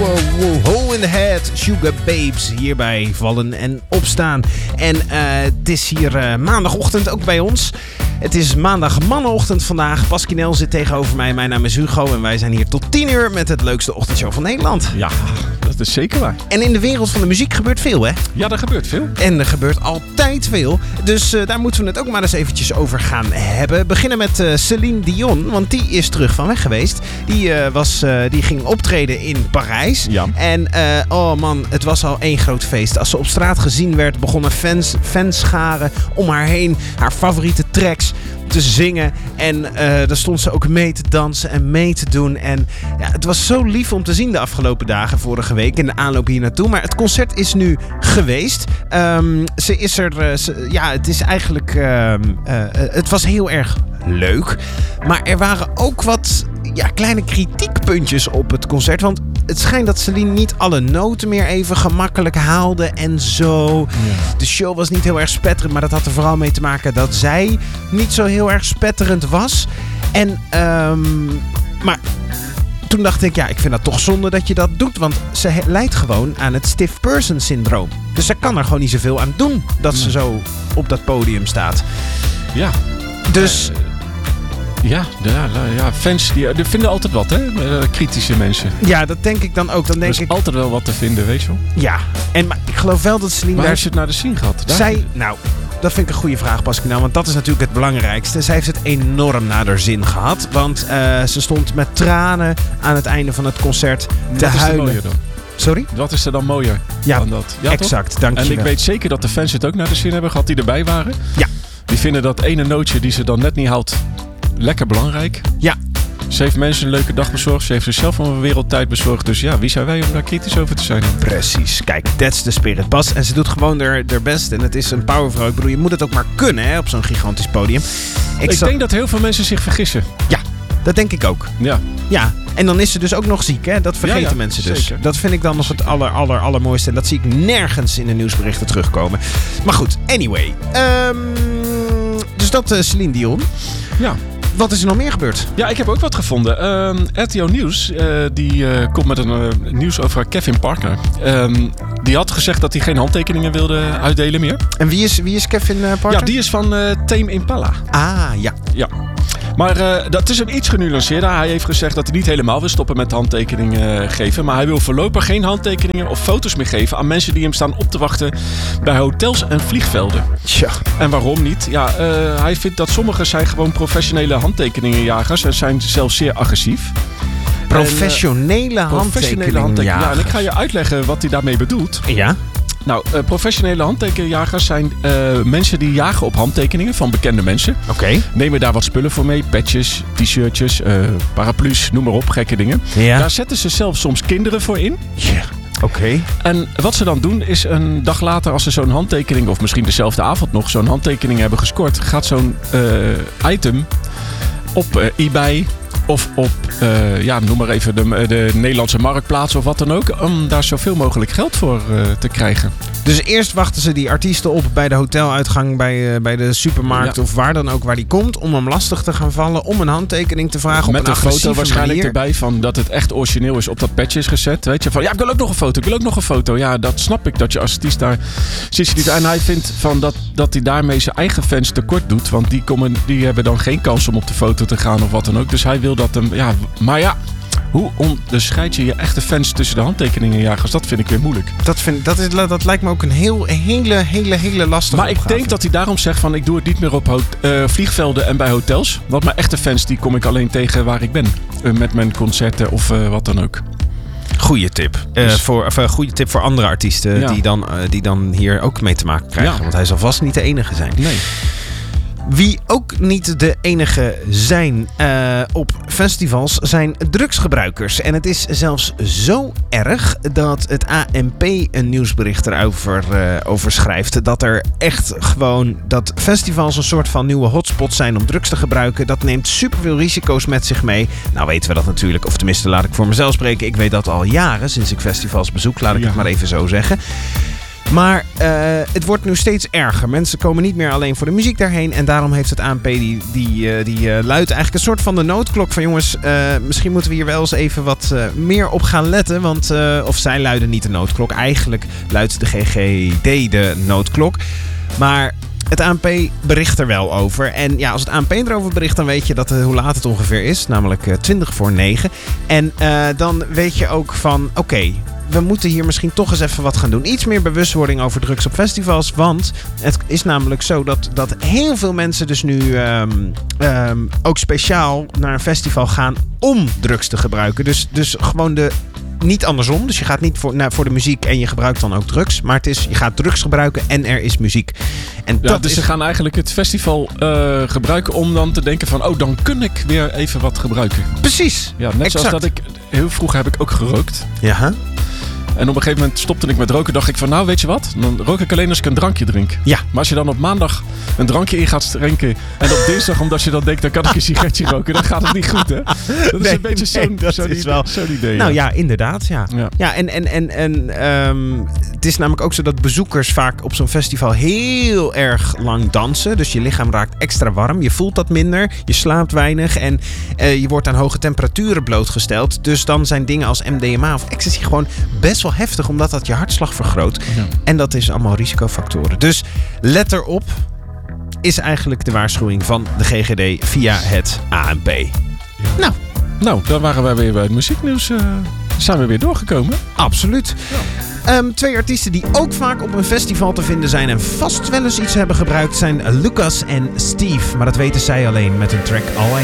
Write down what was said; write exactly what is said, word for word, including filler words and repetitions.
wow, hole in the head, Sugar Babes, hierbij vallen en opstaan. En uh, het is hier uh, maandagochtend ook bij ons. Het is maandag mannenochtend vandaag. Pasquinel zit tegenover mij. Mijn naam is Hugo en wij zijn hier tot tien uur met het leukste ochtendshow van Nederland. Ja, dat is zeker waar. En in de wereld van de muziek gebeurt veel, hè? Ja, er gebeurt veel. En er gebeurt altijd veel. Dus uh, daar moeten we het ook maar eens eventjes over gaan hebben. We beginnen met uh, Celine Dion, want die is terug van weg geweest. Die, uh, was, uh, die ging optreden in Parijs. Ja. En uh, oh man, het was al één groot feest. Als ze op straat gezien werd, begonnen fans, fanscharen om haar heen. Haar favoriete tracks te zingen. En uh, daar stond ze ook mee te dansen en mee te doen. En ja, het was zo lief om te zien de afgelopen dagen, vorige week, in de aanloop hier naartoe. Maar het concert is nu geweest. Um, ze is er... Uh, ze, ja, het is eigenlijk... Uh, uh, het was heel erg leuk. Maar er waren ook wat ja, kleine kritiekpuntjes op het concert. Want het schijnt dat Celine niet alle noten meer even gemakkelijk haalde en zo. Ja. De show was niet heel erg spetterend, maar dat had er vooral mee te maken dat zij niet zo heel erg spetterend was. En, um, maar toen dacht ik, ja, ik vind dat toch zonde dat je dat doet. Want ze he- lijdt gewoon aan het stiff person syndroom. Dus ze kan er gewoon niet zoveel aan doen dat ze zo op dat podium staat. Ja. Dus... Uh, Ja, ja, ja, fans die, die vinden altijd wat, hè? Uh, kritische mensen. Ja, dat denk ik dan ook. Dan denk er is ik altijd wel wat te vinden, weet je wel. Ja, en maar ik geloof wel dat Celine... Maar daar... heeft ze het naar de zin gehad? Daar... Zij, nou, dat vind ik een goede vraag, Pasquinel. Want dat is natuurlijk het belangrijkste. Zij heeft het enorm naar haar zin gehad. Want uh, ze stond met tranen aan het einde van het concert te wat huilen. Wat is er mooier dan? Sorry? Wat is er dan mooier ja, dan dat? Ja, exact. Toch? Dank je En ik wel. weet zeker dat de fans het ook naar de zin hebben gehad die erbij waren. Ja. Die vinden dat ene nootje die ze dan net niet haalt lekker belangrijk. Ja. Ze heeft mensen een leuke dag bezorgd. Ze heeft zichzelf een wereldtijd bezorgd. Dus ja, wie zijn wij om daar kritisch over te zijn? Precies. Kijk, that's the spirit. Bas. En ze doet gewoon haar best. En het is een powervrouw. Ik bedoel, je moet het ook maar kunnen, hè, op zo'n gigantisch podium. Ik, ik zal... denk dat heel veel mensen zich vergissen. Ja, dat denk ik ook. Ja. Ja, en dan is ze dus ook nog ziek, hè? Dat vergeten ja, ja, mensen dus. Zeker. Dat vind ik dan nog het aller, aller, allermooiste. En dat zie ik nergens in de nieuwsberichten terugkomen. Maar goed, anyway. Um, dus dat uh, Celine Dion. Ja. Wat is er nog meer gebeurd? Ja, ik heb ook wat gevonden. Uh, R T O Nieuws, uh, die uh, komt met een uh, nieuws over Kevin Parker. Um, die had gezegd dat hij geen handtekeningen wilde uitdelen meer. En wie is, wie is Kevin uh, Parker? Ja, die is van uh, Tame Impala. Ah, ja. Ja. Maar uh, dat is een iets genuanceerder. Hij heeft gezegd dat hij niet helemaal wil stoppen met handtekeningen uh, geven. Maar hij wil voorlopig geen handtekeningen of foto's meer geven aan mensen die hem staan op te wachten bij hotels en vliegvelden. Tja. En waarom niet? Ja, uh, hij vindt dat sommigen zijn gewoon professionele handtekeningenjagers en zijn zelfs zeer agressief. Professionele en, uh, professionele handtekeningenjagers. Ja, en ik ga je uitleggen wat hij daarmee bedoelt. Ja. Nou, uh, professionele handtekeningenjagers zijn uh, mensen die jagen op handtekeningen van bekende mensen. Oké. Okay. Nemen daar wat spullen voor mee. Patches, t-shirtjes, uh, paraplu's, noem maar op. Gekke dingen. Ja. Daar zetten ze zelf soms kinderen voor in. Ja. Oké. Okay. En wat ze dan doen is een dag later als ze zo'n handtekening, of misschien dezelfde avond nog, zo'n handtekening hebben gescoord, gaat zo'n uh, item op uh, eBay of op, uh, ja, noem maar even de, de Nederlandse marktplaats of wat dan ook, om daar zoveel mogelijk geld voor uh, te krijgen. Dus eerst wachten ze die artiesten op bij de hoteluitgang, bij, uh, bij de supermarkt ja. of waar dan ook waar die komt, om hem lastig te gaan vallen, om een handtekening te vragen. Met op een, een foto waarschijnlijk manier. Erbij van dat het echt origineel is op dat patch is gezet. Weet je, van ja, ik wil ook nog een foto, ik wil ook nog een foto. Ja, dat snap ik, dat je als artiest daar zit je niet. En hij vindt van dat, dat hij daarmee zijn eigen fans tekort doet, want die, komen, die hebben dan geen kans om op de foto te gaan of wat dan ook. Dus hij wil dat hem, ja, maar ja. Hoe onderscheid je je echte fans tussen de handtekeningenjagers? Dat vind ik weer moeilijk. Dat, vind, dat, is, dat lijkt me ook een heel, hele, hele, hele lastige Maar opgave. Ik denk dat hij daarom zegt van ik doe het niet meer op ho- uh, vliegvelden en bij hotels. Want mijn echte fans die kom ik alleen tegen waar ik ben. Uh, met mijn concerten of uh, wat dan ook. Goeie tip. Uh, dus, voor, of, uh, goeie tip voor andere artiesten ja. die, dan, uh, die dan hier ook mee te maken krijgen. Ja. Want hij zal vast niet de enige zijn. Nee. Wie ook niet de enige zijn uh, op festivals zijn drugsgebruikers. En het is zelfs zo erg dat het A N P een nieuwsbericht erover uh, over schrijft. Dat er echt gewoon dat festivals een soort van nieuwe hotspot zijn om drugs te gebruiken. Dat neemt superveel risico's met zich mee. Nou weten we dat natuurlijk. Of tenminste laat ik voor mezelf spreken. Ik weet dat al jaren sinds ik festivals bezoek. Laat ik ja. het maar even zo zeggen. Maar uh, het wordt nu steeds erger. Mensen komen niet meer alleen voor de muziek daarheen. En daarom heeft het A N P die, die, uh, die uh, luidt eigenlijk een soort van de noodklok. Van jongens, uh, misschien moeten we hier wel eens even wat uh, meer op gaan letten. Want, uh, of zij luiden niet de noodklok. Eigenlijk luidt de G G D de noodklok. Maar het A N P bericht er wel over. En ja, als het A N P erover bericht, dan weet je dat, uh, hoe laat het ongeveer is. Namelijk uh, twintig voor negen. En uh, dan weet je ook van, oké, okay, we moeten hier misschien toch eens even wat gaan doen. Iets meer bewustwording over drugs op festivals. Want het is namelijk zo dat, dat heel veel mensen dus nu um, um, ook speciaal naar een festival gaan om drugs te gebruiken. Dus, dus gewoon de... Niet andersom, dus je gaat niet voor, nou, voor de muziek en je gebruikt dan ook drugs. Maar het is, je gaat drugs gebruiken en er is muziek. En ja, dat dus is... ze gaan eigenlijk het festival uh, gebruiken om dan te denken van... oh, dan kun ik weer even wat gebruiken. Precies. Ja, net exact. Zoals dat ik... Heel vroeger heb ik ook gerookt. Ja. En op een gegeven moment stopte ik met roken. Dacht ik van, nou weet je wat? Dan rook ik alleen als ik een drankje drink. Ja. Maar als je dan op maandag een drankje in gaat drinken... en op dinsdag, omdat je dan denkt, dan kan ik een sigaretje roken... dan gaat het niet goed, hè? Dat is nee, een beetje zo'n nee, dat zo is wel zo'n idee. Nou ja, ja, inderdaad, ja. ja. Ja, en, en, en, en um, het is namelijk ook zo dat bezoekers vaak op zo'n festival heel erg lang dansen. Dus je lichaam raakt extra warm. Je voelt dat minder. Je slaapt weinig. En uh, je wordt aan hoge temperaturen blootgesteld. Dus dan zijn dingen als M D M A of ecstasy gewoon best wel heftig, omdat dat je hartslag vergroot. Ja. En dat is allemaal risicofactoren. Dus let erop, is eigenlijk de waarschuwing van de G G D via het A N P. Ja. Nou. nou, dan waren wij weer bij het muzieknieuws. Uh, zijn we weer doorgekomen. Absoluut. Ja. Um, twee artiesten die ook vaak op een festival te vinden zijn en vast wel eens iets hebben gebruikt zijn Lucas en Steve. Maar dat weten zij alleen met hun track All I